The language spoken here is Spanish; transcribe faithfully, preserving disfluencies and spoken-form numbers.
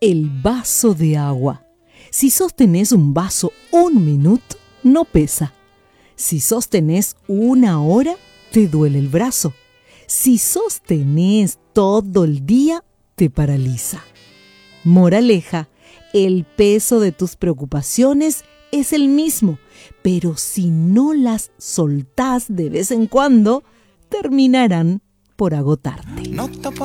el vaso de agua. Si sostenés un vaso un minuto, no pesa. Si sostenés una hora, te duele el brazo. Si sostenés todo el día, te paraliza. Moraleja, el peso de tus preocupaciones es el mismo, pero si no las soltás de vez en cuando, terminarán por agotarte. No